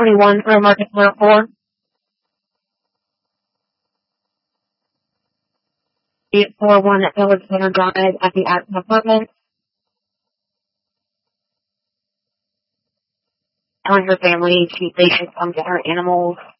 821 Road Market Center 4. 841 at Village Center Drive at the Action Apartment. Telling her family they should come get her animals